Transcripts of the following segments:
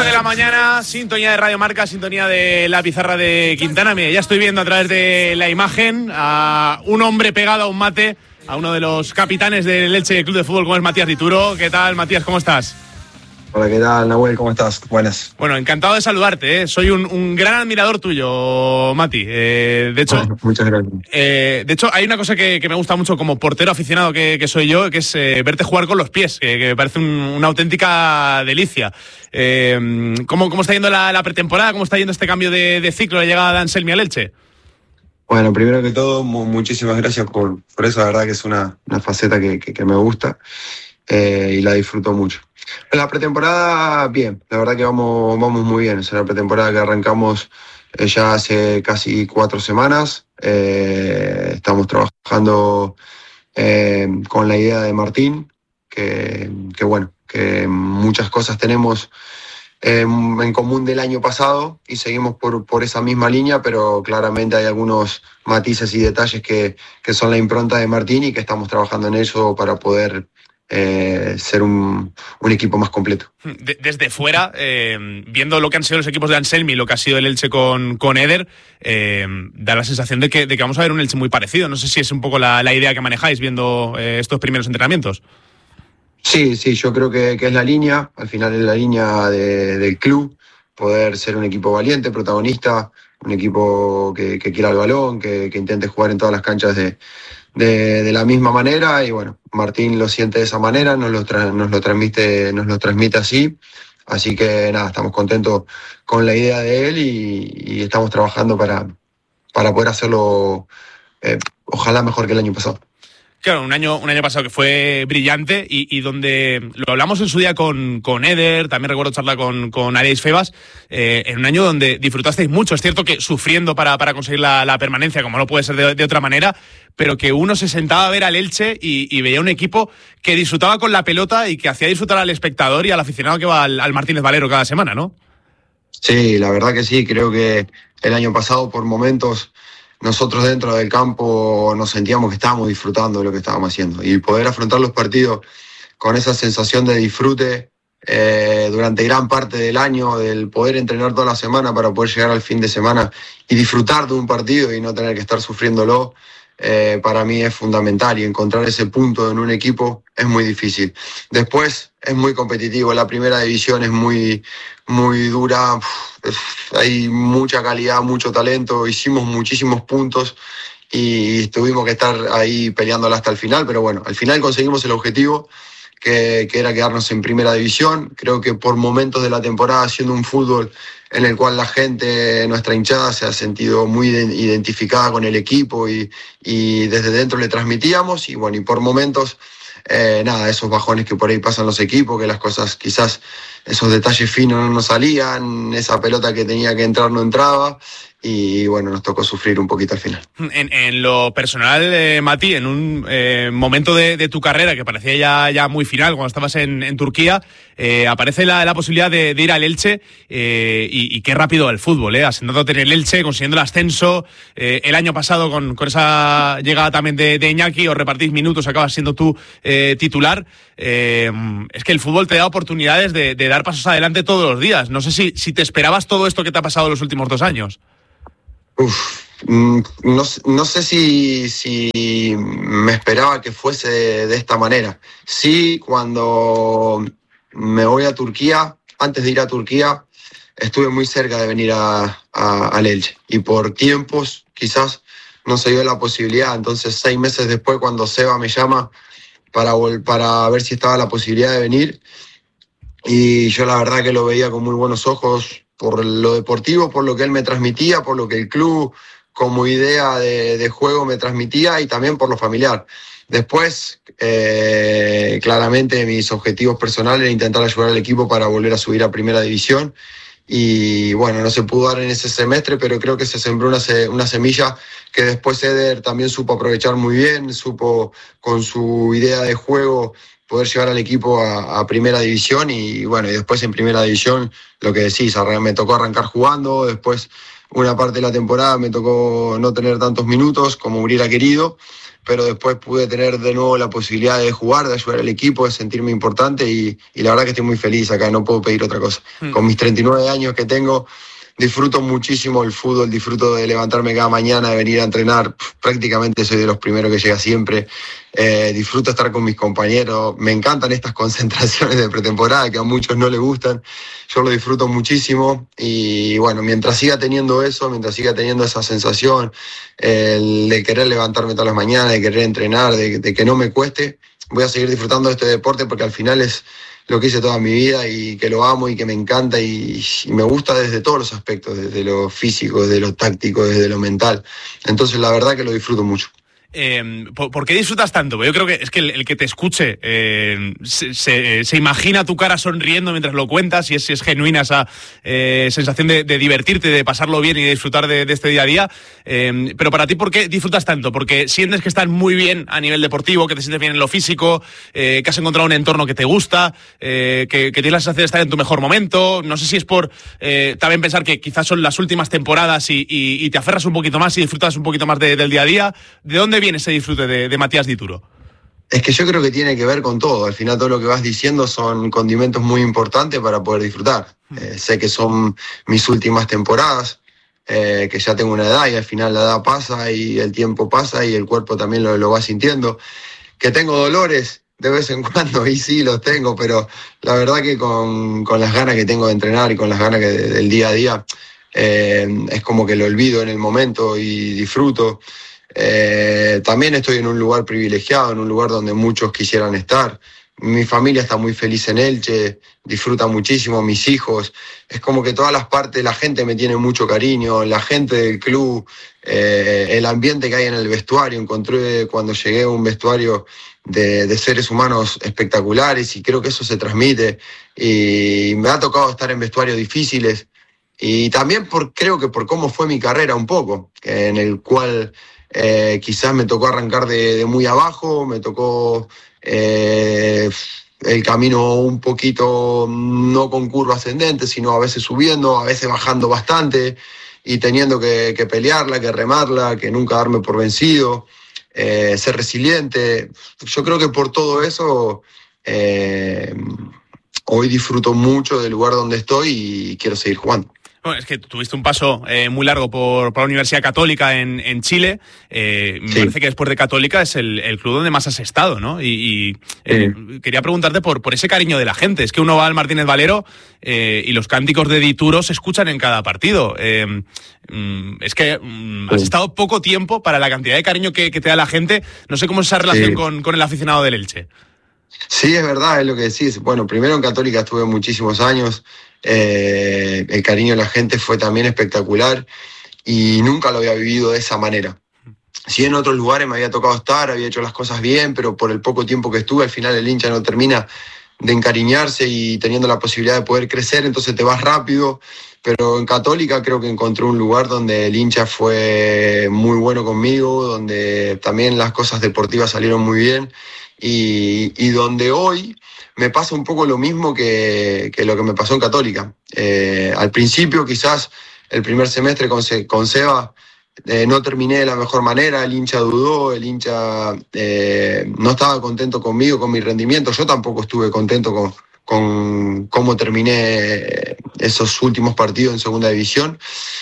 8 de la mañana, sintonía de Radio Marca, sintonía de la pizarra de Quintana. Mira, ya estoy viendo a través de la imagen a un hombre pegado a un mate, a uno de los capitanes del Elche Club de Fútbol, como es Matías Dituro. ¿Qué tal, Matías? ¿Cómo estás? Hola, ¿qué tal, Nahuel? ¿Cómo estás? Buenas. Bueno, encantado de saludarte, ¿eh? Soy un gran admirador tuyo, Mati. De hecho, bueno, muchas gracias. De hecho, hay una cosa que me gusta mucho como portero aficionado que soy yo, que es verte jugar con los pies, que me parece una auténtica delicia. ¿Cómo está yendo la pretemporada? ¿Cómo está yendo este cambio de ciclo, la llegada de Anselmi al Elche? Bueno, primero que todo, muchísimas gracias por eso. La verdad que es una faceta que me gusta y la disfruto mucho. La pretemporada, bien. La verdad que vamos muy bien. Es una pretemporada que arrancamos ya hace casi 4 semanas. Estamos trabajando con la idea de Martín, que muchas cosas tenemos en común del año pasado y seguimos por esa misma línea, pero claramente hay algunos matices y detalles que son la impronta de Martín y que estamos trabajando en eso para poder ser un equipo más completo. Desde fuera, viendo lo que han sido los equipos de Anselmi, lo que ha sido el Elche con Eder, da la sensación de que vamos a ver un Elche muy parecido. No sé si es un poco la idea que manejáis viendo estos primeros entrenamientos. Sí, yo creo que es la línea, al final es la línea del club, poder ser un equipo valiente, protagonista, un equipo que quiera el balón, que intente jugar en todas las canchas de la misma manera, y bueno, Martín lo siente de esa manera, nos lo transmite así que nada, estamos contentos con la idea de él y estamos trabajando para poder hacerlo ojalá mejor que el año pasado. Claro, un año pasado que fue brillante y donde lo hablamos en su día con Eder, también recuerdo charla con Areis Febas, en un año donde disfrutasteis mucho. Es cierto que sufriendo para conseguir la permanencia, como no puede ser de otra manera, pero que uno se sentaba a ver al Elche y veía un equipo que disfrutaba con la pelota y que hacía disfrutar al espectador y al aficionado que va al Martínez Valero cada semana, ¿no? Sí, la verdad que sí, creo que el año pasado por momentos nosotros dentro del campo nos sentíamos que estábamos disfrutando de lo que estábamos haciendo y poder afrontar los partidos con esa sensación de disfrute durante gran parte del año, del poder entrenar toda la semana para poder llegar al fin de semana y disfrutar de un partido y no tener que estar sufriéndolo, para mí es fundamental, y encontrar ese punto en un equipo es muy difícil. Después es muy competitivo, la primera división es muy dura, hay mucha calidad, mucho talento, hicimos muchísimos puntos y tuvimos que estar ahí peleándola hasta el final, pero bueno, al final conseguimos el objetivo que era quedarnos en primera división. Creo que por momentos de la temporada, haciendo un fútbol en el cual la gente, nuestra hinchada, se ha sentido muy identificada con el equipo y desde dentro le transmitíamos, y bueno, y por momentos esos bajones que por ahí pasan los equipos, que las cosas quizás, esos detalles finos no nos salían, esa pelota que tenía que entrar no entraba, y bueno, nos tocó sufrir un poquito al final. En lo personal, Mati, en un momento de tu carrera que parecía ya muy final, cuando estabas en Turquía, aparece la posibilidad de ir al Elche, y qué rápido el fútbol, asentándote en el Elche, consiguiendo el ascenso. El año pasado con esa llegada también de Iñaki, os repartís minutos, acabas siendo tú titular. Es que el fútbol te da oportunidades de dar pasos adelante todos los días. No sé si te esperabas todo esto que te ha pasado los últimos 2 años. No sé si me esperaba que fuese de esta manera. Sí, cuando me voy a Turquía, antes de ir a Turquía, estuve muy cerca de venir al Elche, y por tiempos quizás no se dio la posibilidad. Entonces 6 meses después, cuando Seba me llama para ver si estaba la posibilidad de venir, y yo la verdad que lo veía con muy buenos ojos por lo deportivo, por lo que él me transmitía, por lo que el club como idea de juego me transmitía, y también por lo familiar. Después, claramente mis objetivos personales eran intentar ayudar al equipo para volver a subir a primera división, y bueno, no se pudo dar en ese semestre, pero creo que se sembró una semilla que después Eder también supo aprovechar muy bien, supo con su idea de juego poder llevar al equipo a primera división y bueno, y después en primera división, lo que decís, me tocó arrancar jugando, después una parte de la temporada me tocó no tener tantos minutos como hubiera querido, pero después pude tener de nuevo la posibilidad de jugar, de ayudar al equipo, de sentirme importante y la verdad que estoy muy feliz acá, no puedo pedir otra cosa. Con mis 39 años que tengo, disfruto muchísimo el fútbol, disfruto de levantarme cada mañana, de venir a entrenar, prácticamente soy de los primeros que llega siempre, disfruto estar con mis compañeros, me encantan estas concentraciones de pretemporada que a muchos no les gustan, yo lo disfruto muchísimo y bueno, mientras siga teniendo eso, mientras siga teniendo esa sensación de querer levantarme todas las mañanas, de querer entrenar, de que no me cueste, voy a seguir disfrutando de este deporte porque al final es lo que hice toda mi vida y que lo amo y que me encanta y me gusta desde todos los aspectos, desde lo físico, desde lo táctico, desde lo mental. Entonces la verdad que lo disfruto mucho. ¿Por qué disfrutas tanto? Porque yo creo que es que el que te escuche se imagina tu cara sonriendo mientras lo cuentas y es genuina esa sensación de divertirte, de pasarlo bien y de disfrutar de este día a día. Pero para ti, ¿por qué disfrutas tanto? ¿Porque sientes que estás muy bien a nivel deportivo, que te sientes bien en lo físico, que has encontrado un entorno que te gusta, que tienes la sensación de estar en tu mejor momento? No sé si es por también pensar que quizás son las últimas temporadas y te aferras un poquito más y disfrutas un poquito más del día a día. ¿De dónde viene ese disfrute de Matías Dituro? Es que yo creo que tiene que ver con todo. Al final todo lo que vas diciendo son condimentos muy importantes para poder disfrutar. Sé que son mis últimas temporadas, que ya tengo una edad y al final la edad pasa y el tiempo pasa y el cuerpo también lo va sintiendo. Que tengo dolores de vez en cuando y sí los tengo, pero la verdad que con las ganas que tengo de entrenar y con las ganas del día a día, es como que lo olvido en el momento y disfruto. También estoy en un lugar privilegiado, en un lugar donde muchos quisieran estar. Mi familia está muy feliz en Elche, disfruta muchísimo, mis hijos. Es como que todas las partes, la gente me tiene mucho cariño, la gente del club, el ambiente que hay en el vestuario. Encontré cuando llegué un vestuario de seres humanos espectaculares y creo que eso se transmite. Y me ha tocado estar en vestuarios difíciles y también creo que por cómo fue mi carrera un poco, en el cual quizás me tocó arrancar de muy abajo, me tocó el camino un poquito no con curva ascendente, sino a veces subiendo, a veces bajando bastante y teniendo que pelearla, que remarla, que nunca darme por vencido, ser resiliente. Yo creo que por todo eso hoy disfruto mucho del lugar donde estoy y quiero seguir jugando. Bueno, es que tuviste un paso muy largo por la Universidad Católica en Chile. Me parece que después de Católica es el club donde más has estado, ¿no? Quería preguntarte por ese cariño de la gente. Es que uno va al Martínez Valero y los cánticos de Dituro se escuchan en cada partido. Es que has estado poco tiempo para la cantidad de cariño que te da la gente. No sé cómo es esa relación con el aficionado del Elche. Sí, es verdad, es lo que decís. Bueno, primero en Católica estuve muchísimos años. El cariño de la gente fue también espectacular y nunca lo había vivido de esa manera. Sí, en otros lugares me había tocado estar, había hecho las cosas bien, pero por el poco tiempo que estuve, al final el hincha no termina de encariñarse y teniendo la posibilidad de poder crecer, entonces te vas rápido. Pero en Católica creo que encontré un lugar donde el hincha fue muy bueno conmigo, donde también las cosas deportivas salieron muy bien y donde hoy me pasa un poco lo mismo que lo que me pasó en Católica. Al principio quizás el primer semestre con Seba no terminé de la mejor manera, el hincha dudó, el hincha no estaba contento conmigo, con mi rendimiento, yo tampoco estuve contento con cómo terminé esos últimos partidos en segunda división.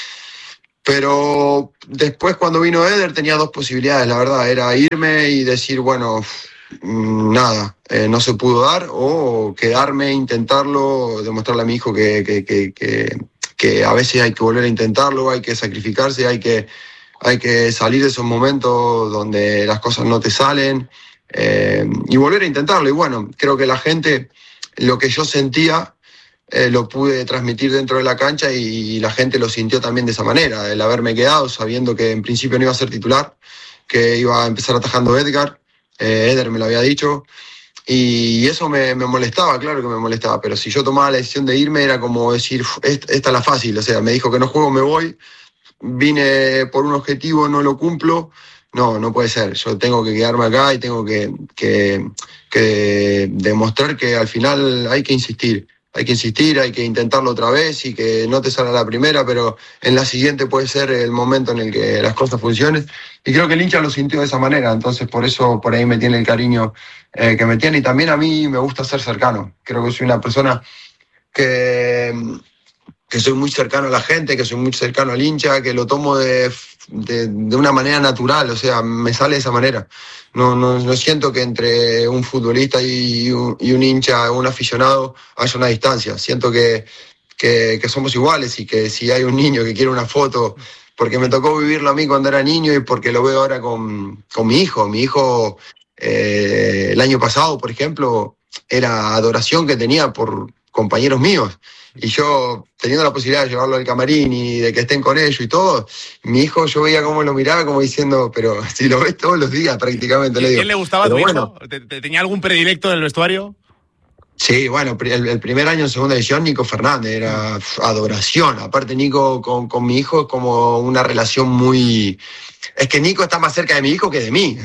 Pero después cuando vino Eder tenía dos posibilidades, la verdad, era irme y decir, bueno, nada, no se pudo dar, o quedarme, intentarlo, demostrarle a mi hijo que a veces hay que volver a intentarlo, hay que sacrificarse, hay que salir de esos momentos donde las cosas no te salen y volver a intentarlo. Y bueno, creo que la gente, lo que yo sentía, lo pude transmitir dentro de la cancha y la gente lo sintió también de esa manera, el haberme quedado sabiendo que en principio no iba a ser titular, que iba a empezar atajando Edgar. Eder me lo había dicho y eso me molestaba, claro que me molestaba, pero si yo tomaba la decisión de irme era como decir, esta es la fácil, o sea, me dijo que no juego, me voy, vine por un objetivo, no lo cumplo, no puede ser. Yo tengo que quedarme acá y tengo que demostrar que al final hay que insistir, hay que intentarlo otra vez y que no te salga la primera, pero en la siguiente puede ser el momento en el que las cosas funcionen. Y creo que el hincha lo sintió de esa manera, entonces por eso por ahí me tiene el cariño que me tiene. Y también a mí me gusta ser cercano. Creo que soy una persona que soy muy cercano a la gente, que soy muy cercano al hincha, que lo tomo de una manera natural, o sea, me sale de esa manera. No siento que entre un futbolista y un hincha, un aficionado, haya una distancia. Siento que somos iguales y que si hay un niño que quiere una foto, porque me tocó vivirlo a mí cuando era niño y porque lo veo ahora con mi hijo. Mi hijo, el año pasado, por ejemplo, era adoración que tenía por compañeros míos. Y yo, teniendo la posibilidad de llevarlo al camarín y de que estén con ellos y todo, mi hijo, yo veía cómo lo miraba, como diciendo, pero si lo ves todos los días prácticamente. ¿Quién le gustaba a tu hijo? ¿Tenía algún predilecto en el vestuario? Sí, bueno, el primer año en segunda división, Nico Fernández, era adoración. Aparte, Nico con mi hijo es como una relación muy... Es que Nico está más cerca de mi hijo que de mí.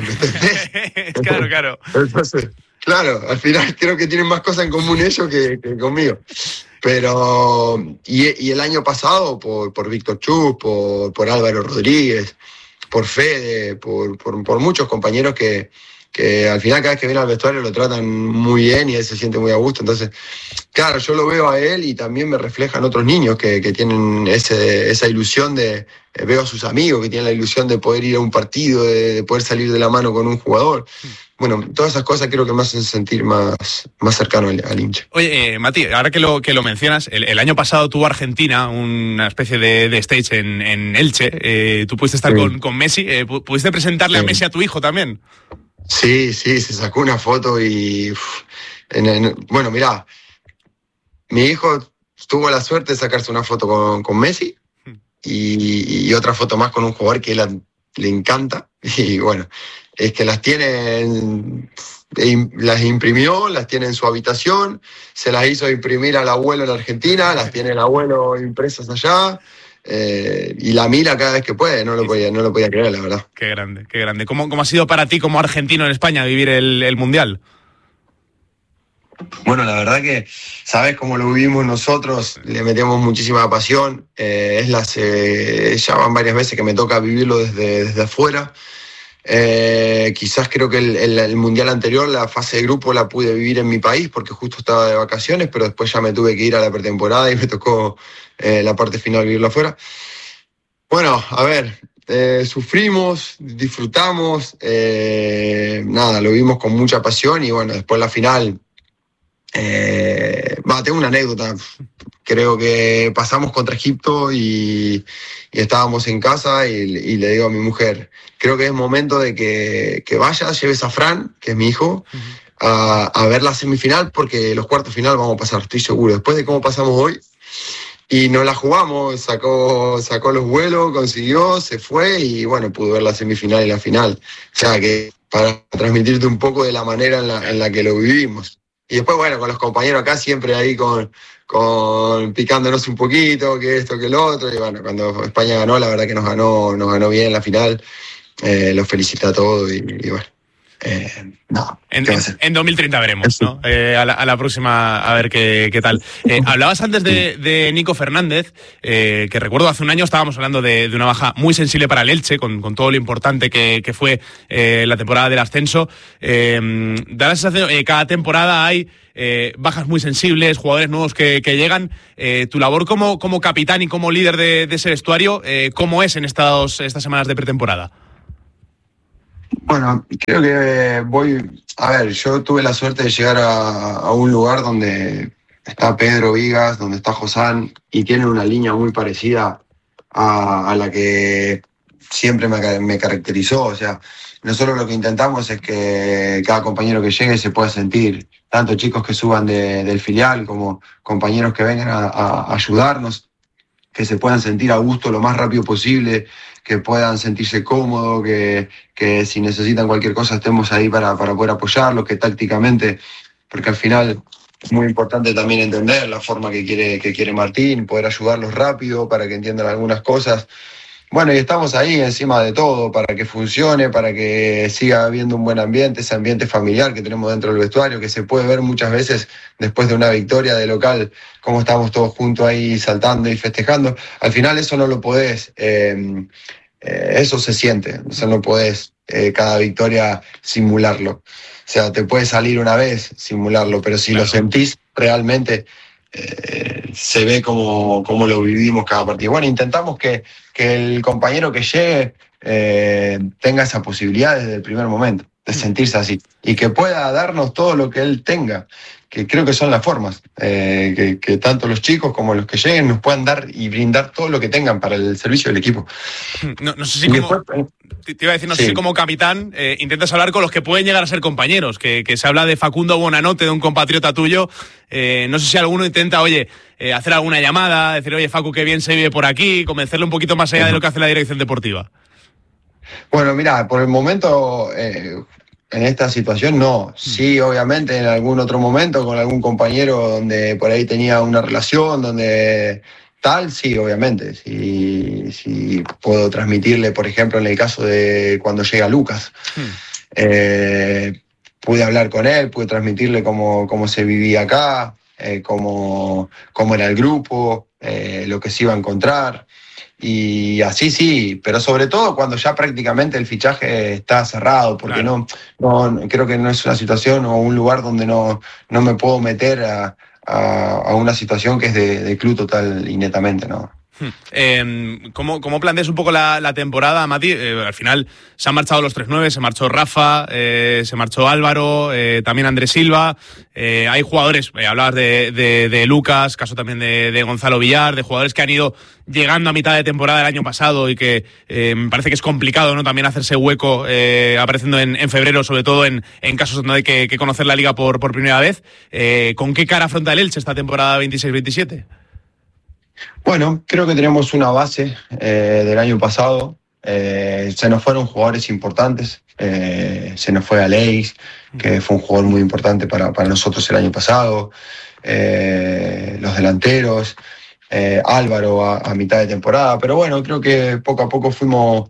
Claro. Entonces, claro, al final creo que tienen más cosas en común ellos que conmigo. Pero, y el año pasado, por Víctor Chus, por Álvaro Rodríguez, por Fede, por muchos compañeros que al final cada vez que viene al vestuario lo tratan muy bien y él se siente muy a gusto. Entonces, claro, yo lo veo a él y también me reflejan otros niños que tienen esa ilusión de... veo a sus amigos que tienen la ilusión de poder ir a un partido, de poder salir de la mano con un jugador. Bueno, todas esas cosas creo que me hacen sentir más cercano al hincha. Oye, Mati, ahora que lo mencionas, el año pasado tuvo Argentina una especie de stage en Elche. Tú pudiste estar con Messi. ¿Pudiste presentarle a Messi a tu hijo también? Sí, se sacó una foto y... bueno, mirá, mi hijo tuvo la suerte de sacarse una foto con Messi y otra foto más con un jugador que le encanta. Y bueno, es que las imprimió, las tiene en su habitación, se las hizo imprimir al abuelo en Argentina, las tiene el abuelo impresas allá. Y la mira cada vez que puede, no lo podía creer, la verdad. Qué grande. ¿Cómo ha sido para ti como argentino en España vivir el Mundial? Bueno, la verdad que sabes cómo lo vivimos nosotros, le metemos muchísima pasión. Ya van varias veces que me toca vivirlo desde afuera. Quizás creo que el Mundial anterior, la fase de grupo, la pude vivir en mi país porque justo estaba de vacaciones, pero después ya me tuve que ir a la pretemporada y me tocó la parte final vivirla afuera. Bueno, a ver, sufrimos, disfrutamos, lo vimos con mucha pasión y bueno, después la final, tengo una anécdota. Creo que pasamos contra Egipto y estábamos en casa y le digo a mi mujer, creo que es momento de que vayas, lleves a Fran, que es mi hijo, a ver la semifinal porque los cuartos final vamos a pasar, estoy seguro. Después de cómo pasamos hoy, y nos la jugamos, sacó los vuelos, consiguió, se fue y bueno, pudo ver la semifinal y la final. O sea que para transmitirte un poco de la manera en la que lo vivimos. Y después, bueno, con los compañeros acá siempre ahí con picándonos un poquito, que esto, que lo otro. Y bueno, cuando España ganó, la verdad que nos ganó bien en la final. Los felicité a todos y bueno. En 2030 veremos, ¿no? A la próxima a ver qué tal. Hablabas antes de Nico Fernández, que recuerdo hace un año estábamos hablando de una baja muy sensible para el Elche, con todo lo importante que fue la temporada del ascenso. Da la sensación que cada temporada hay bajas muy sensibles, jugadores nuevos que llegan. Tu labor como capitán y como líder de ese vestuario, ¿cómo es en estas semanas de pretemporada? Bueno, creo que yo tuve la suerte de llegar a un lugar donde está Pedro Vigas, donde está Josán, y tienen una línea muy parecida a la que siempre me caracterizó. O sea, nosotros lo que intentamos es que cada compañero que llegue se pueda sentir, tanto chicos que suban del filial como compañeros que vengan a ayudarnos, que se puedan sentir a gusto lo más rápido posible, que puedan sentirse cómodos, que si necesitan cualquier cosa estemos ahí para poder apoyarlos, que tácticamente, porque al final es muy importante también entender la forma que quiere Martín, poder ayudarlos rápido para que entiendan algunas cosas. Bueno, y estamos ahí encima de todo para que funcione, para que siga habiendo un buen ambiente, ese ambiente familiar que tenemos dentro del vestuario, que se puede ver muchas veces después de una victoria de local, cómo estamos todos juntos ahí saltando y festejando. Al final eso no lo podés, eso se siente, eso no podés cada victoria simularlo. O sea, te puede salir una vez simularlo, pero si lo sentís realmente, se ve cómo lo vivimos cada partido. Bueno, intentamos que el compañero que llegue tenga esa posibilidad desde el primer momento, de sentirse así, y que pueda darnos todo lo que él tenga, que creo que son las formas, que tanto los chicos como los que lleguen nos puedan dar y brindar todo lo que tengan para el servicio del equipo. No sé si te iba a decir, no sé si como capitán intentas hablar con los que pueden llegar a ser compañeros, que se habla de Facundo Bonanote, de un compatriota tuyo. No sé si alguno intenta, hacer alguna llamada, decir, oye, Facu, qué bien se vive por aquí, convencerle un poquito más allá de lo que hace la dirección deportiva. Bueno, mira, por el momento, en esta situación no. Sí, obviamente en algún otro momento con algún compañero donde por ahí tenía una relación, donde tal, sí, obviamente. Sí, puedo transmitirle, por ejemplo, en el caso de cuando llega Lucas. Pude hablar con él, pude transmitirle cómo se vivía acá, cómo era el grupo, lo que se iba a encontrar. Y así sí, pero sobre todo cuando ya prácticamente el fichaje está cerrado, porque claro, no creo que no es una situación o un lugar donde no me puedo meter a una situación que es de club total y netamente, ¿no? ¿Cómo planteas un poco la temporada, Mati? Al final se han marchado los 3-9, se marchó Rafa, se marchó Álvaro, también Andrés Silva. Hay jugadores, hablabas de Lucas, caso también de Gonzalo Villar, de jugadores que han ido llegando a mitad de temporada del año pasado y que me parece que es complicado, ¿no? También hacerse hueco apareciendo en febrero, sobre todo en casos donde hay que conocer la liga por primera vez. ¿Con qué cara afronta el Elche esta temporada 26-27? Bueno, creo que tenemos una base del año pasado. Se nos fueron jugadores importantes. Se nos fue Aleix, que fue un jugador muy importante para nosotros el año pasado. Los delanteros. Álvaro a mitad de temporada. Pero bueno, creo que poco a poco fuimos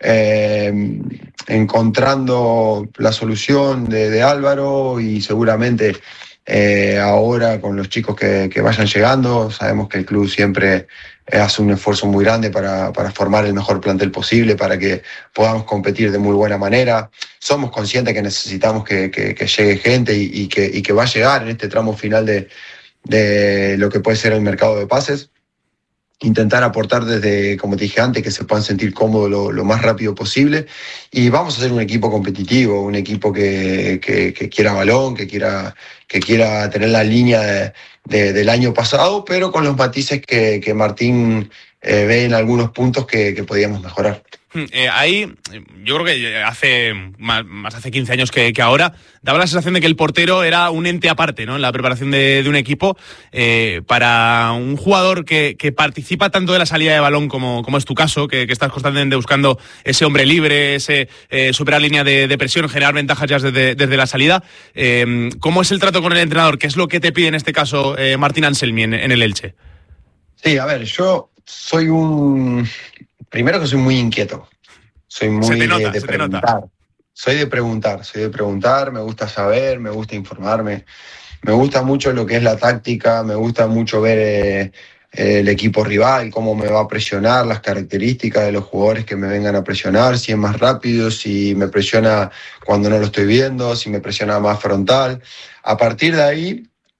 encontrando la solución de Álvaro y seguramente ahora con los chicos que vayan llegando, sabemos que el club siempre hace un esfuerzo muy grande para formar el mejor plantel posible, para que podamos competir de muy buena manera. Somos conscientes que necesitamos que llegue gente y que va a llegar en este tramo final de lo que puede ser el mercado de pases. Intentar aportar desde, como te dije antes, que se puedan sentir cómodos lo más rápido posible, y vamos a ser un equipo competitivo, un equipo que quiera balón, que quiera tener la línea del año pasado, pero con los matices que Martín ve en algunos puntos que podíamos mejorar. Ahí, yo creo que hace 15 años que ahora, daba la sensación de que el portero era un ente aparte, ¿no? En la preparación de un equipo. Para un jugador que participa tanto de la salida de balón como es tu caso, que estás constantemente buscando ese hombre libre, ese superar línea de presión, generar ventajas ya desde la salida. ¿Cómo es el trato con el entrenador? ¿Qué es lo que te pide en este caso Martín Anselmi en el Elche? Sí, a ver, yo soy primero que soy muy inquieto, soy muy de preguntar. Soy de preguntar, me gusta saber, me gusta informarme, me gusta mucho lo que es la táctica, me gusta mucho ver el equipo rival, cómo me va a presionar, las características de los jugadores que me vengan a presionar, si es más rápido, si me presiona cuando no lo estoy viendo, si me presiona más frontal. A partir de ahí,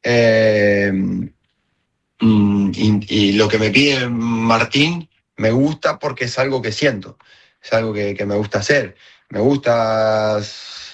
y lo que me pide Martín me gusta porque es algo que siento, es algo que me gusta hacer. Me gusta